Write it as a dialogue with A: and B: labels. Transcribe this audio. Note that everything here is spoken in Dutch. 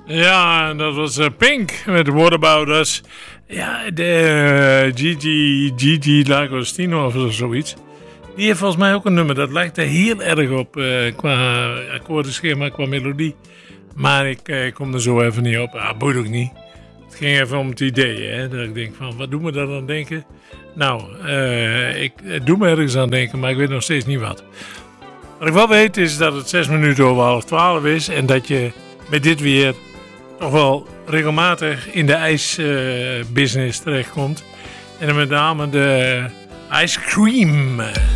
A: Ja, dat was Pink met What About Us. Ja, de Gigi D'Agostino of zoiets. Die heeft volgens mij ook een nummer. Dat lijkt er heel erg op qua akkoordenschema, qua melodie. Maar ik kom er zo even niet op. Boeit ook niet. Het ging even om het idee. Hè? Dat ik denk van, wat doen we daar aan denken? Nou, ik doe me ergens aan denken, maar ik weet nog steeds niet wat. Wat ik wel weet is dat het 6 minuten over 11:30 is. En dat je met dit weer toch wel regelmatig in de ijsbusiness terechtkomt. En dan met name de ice cream.